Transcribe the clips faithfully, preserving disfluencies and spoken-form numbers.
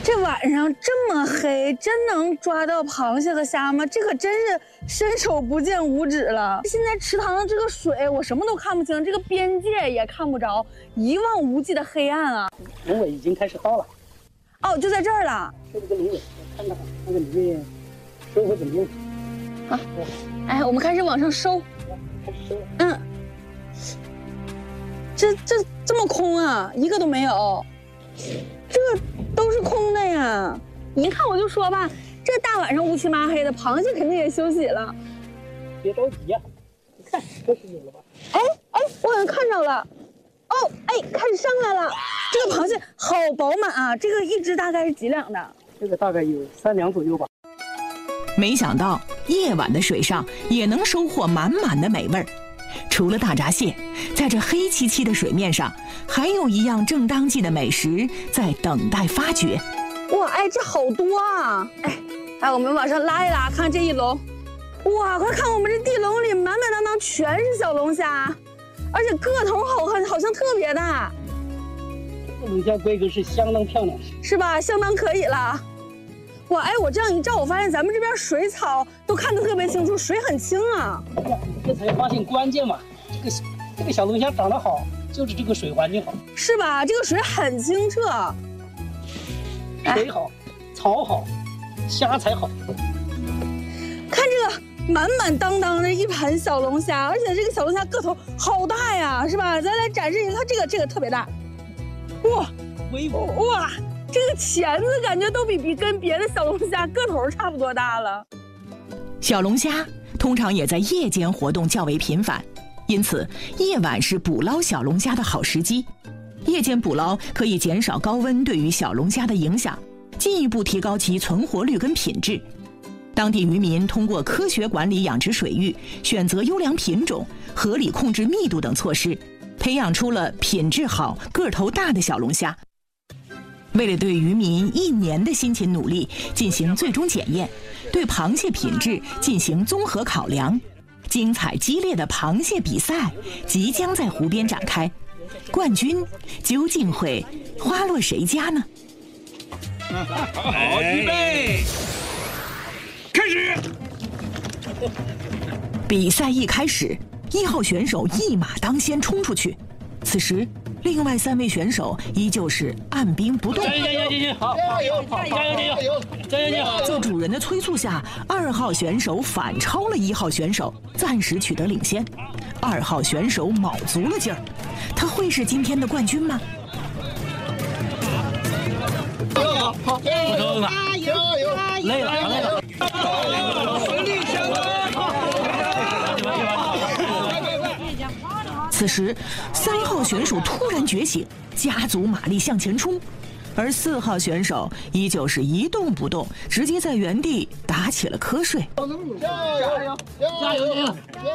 这晚上这么黑，真能抓到螃蟹和虾吗？这可真是伸手不见五指了。现在池塘的这个水，我什么都看不清，这个边界也看不着，一望无际的黑暗啊！ 龙尾已经开始到了。 哦，就在这儿了。 这个龙尾，看看看看里面收获怎么样？ 啊，哎，我们开始往上收。 开始收。 嗯。这这这么空啊，一个都没有。这都是空的呀！你一看我就说吧，这大晚上乌漆麻黑的，螃蟹肯定也休息了。 别着急呀、啊，你看这是有了吧？ 哎哎，我好像看着了。哦，哎，开始上来了。这个螃蟹好饱满啊！这个一只大概是几两的？ 这个大概有三两左右吧。 没想到夜晚的水上也能收获满满的美味儿。除了大闸蟹，在这黑漆漆的水面上，还有一样正当季的美食在等待发掘。 哇，哎，这好多啊！哎，哎，我们往上拉一拉，看这一笼。哇，快看我们这地笼里满满当当全是小龙虾，而且个头好看，好像特别大。 这龙虾规格是相当漂亮， 是吧？相当可以了。哇，哎，我这样一照，我发现咱们这边水草都看得特别清楚，水很清啊。 这才发现关键嘛，这个这个小龙虾长得好，就是这个水环境好， 是吧？这个水很清澈， 水好，草好，虾才好。 看这个满满当当的一盘小龙虾，而且这个小龙虾个头好大呀，是吧？咱来展示一下，它这个这个特别大，哇， 威武哇！这个钳子感觉都比比跟别的小龙虾个头差不多大了。 小龙虾通常也在夜间活动较为频繁，因此夜晚是捕捞小龙虾的好时机。夜间捕捞可以减少高温对于小龙虾的影响，进一步提高其存活率跟品质。当地渔民通过科学管理养殖水域，选择优良品种，合理控制密度等措施，培养出了品质好、个头大的小龙虾。为了对渔民一年的辛勤努力进行最终检验，对螃蟹品质进行综合考量，精彩激烈的螃蟹比赛即将在湖边展开，冠军究竟会花落谁家呢？ 好，预备，开始！ 比赛一开始，一号选手一马当先冲出去，此时另外三位选手依旧是按兵不动。 加油加油加油！好，加油加油加油加油加油！ 在主人的催促下，二号选手反超了一号选手，暂时取得领先。二号选手卯足了劲儿，他会是今天的冠军吗？ 好，好，加油加油加油！累了累了。 顺利成功！ 此时，三号选手突然觉醒，加足马力向前冲，而四号选手依旧是一动不动，直接在原地打起了瞌睡。 加油加油加油加油！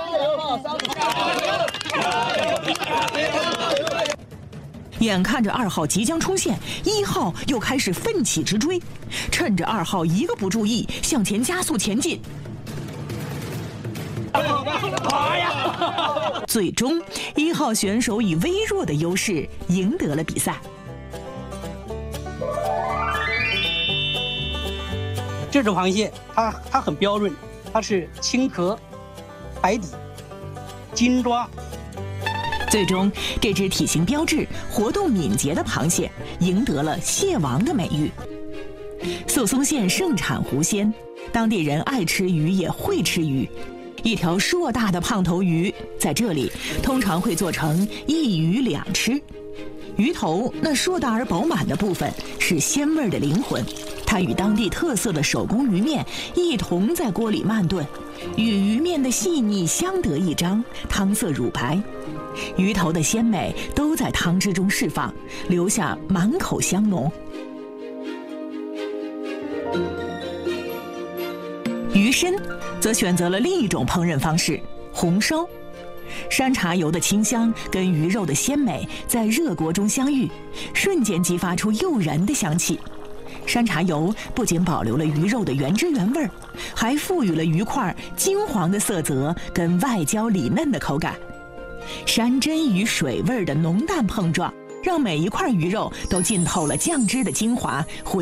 眼看着二号即将冲线，一号又开始奋起直追，趁着二号一个不注意，向前加速前进。最终，一号选手以微弱的优势赢得了比赛。 这种螃蟹，它它很标准，它是青壳、白底、金抓。 最终，这只体型标致、活动敏捷的螃蟹赢得了“蟹王”的美誉。宿松县盛产湖鲜，当地人爱吃鱼，也会吃鱼。一条硕大的胖头鱼在这里通常会做成一鱼两吃。鱼头那硕大而饱满的部分是鲜味的灵魂，它与当地特色的手工鱼面一同在锅里慢炖，与鱼面的细腻相得益彰，汤色乳白，鱼头的鲜美都在汤汁中释放，留下满口香浓。鱼参则选择了另一种烹饪方式——红烧。山茶油的清香跟鱼肉的鲜美在热锅中相遇，瞬间激发出诱人的香气。山茶油不仅保留了鱼肉的原汁原味，还赋予了鱼块金黄的色泽跟外焦里嫩的口感。山珍与水味的浓淡碰撞，让每一块鱼肉都浸透了酱汁的精华。